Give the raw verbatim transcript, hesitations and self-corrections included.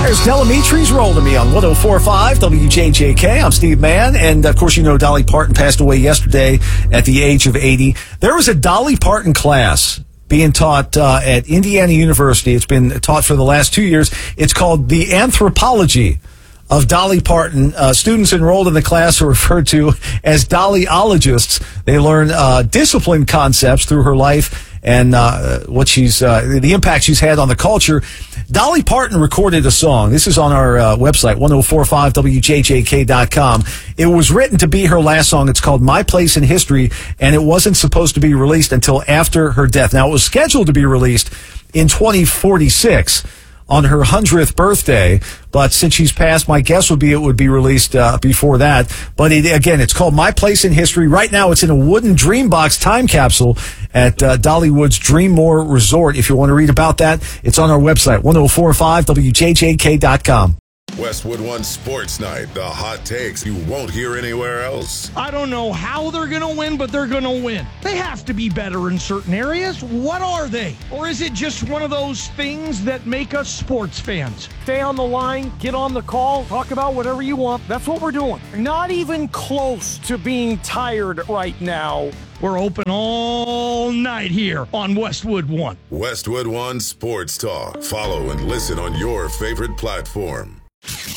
There's Delamitre's Roll to Me on one oh four point five W J J K. I'm Steve Mann, and of course you know Dolly Parton passed away yesterday at the age of eighty. There was a Dolly Parton class being taught uh, at Indiana University. It's been taught for the last two years. It's called The Anthropology of Dolly Parton. Uh, students enrolled in the class are referred to as Dollyologists. They learn uh, discipline concepts through her life and uh, what she's uh, the impact she's had on the culture. Dolly Parton recorded a song. This is on our uh, website, ten forty-five W J J K dot com. It was written to be her last song. It's called My Place in History, and it wasn't supposed to be released until after her death. Now, it was scheduled to be released in twenty forty-six on her hundredth birthday, but since she's passed, my guess would be it would be released uh, before that. But it, again, it's called My Place in History. Right now, it's in a wooden Dreambox time capsule at uh, Dollywood's Dreammore Resort. If you want to read about that, it's on our website, ten forty-five W J J K dot com. Westwood One Sports Night, the hot takes you won't hear anywhere else. I don't know how they're going to win, but they're going to win. They have to be better in certain areas. What are they? Or is it just one of those things that make us sports fans? Stay on the line, get on the call, talk about whatever you want. That's what we're doing. Not even close to being tired right now. We're open all night here on Westwood One. Westwood One Sports Talk. Follow and listen on your favorite platform.